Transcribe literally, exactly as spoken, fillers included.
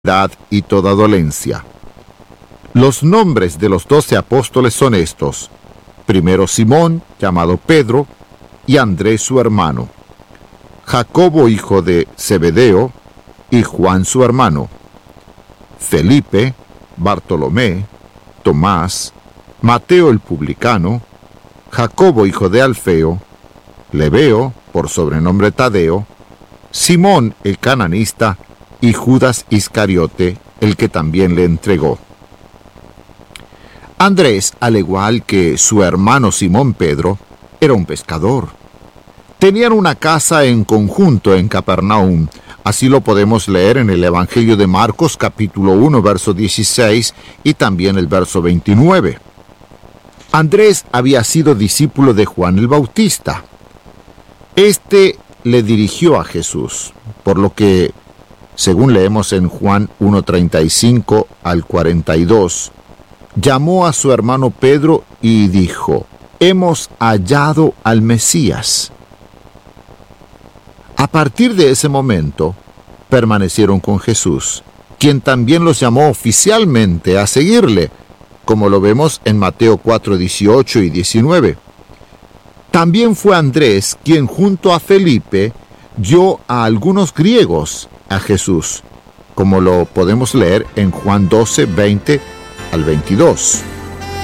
y toda dolencia. Los nombres de los doce apóstoles son estos: primero Simón, llamado Pedro, y Andrés su hermano, Jacobo hijo de Zebedeo, y Juan su hermano, Felipe, Bartolomé, Tomás, Mateo el publicano, Jacobo hijo de Alfeo, Lebeo, por sobrenombre Tadeo, Simón el cananista, y Judas Iscariote, el que también le entregó. Andrés, al igual que su hermano Simón Pedro, era un pescador. Tenían una casa en conjunto en Capernaum. Así lo podemos leer en el Evangelio de Marcos, capítulo uno, verso dieciséis, y también el verso veintinueve. Andrés había sido discípulo de Juan el Bautista. Este le dirigió a Jesús, por lo que, según leemos en Juan uno, treinta y cinco al cuarenta y dos, llamó a su hermano Pedro y dijo: «Hemos hallado al Mesías». A partir de ese momento, permanecieron con Jesús, quien también los llamó oficialmente a seguirle, como lo vemos en Mateo cuatro, dieciocho y diecinueve. También fue Andrés quien, junto a Felipe, dio a algunos griegos a Jesús, como lo podemos leer en Juan doce, veinte al veintidós.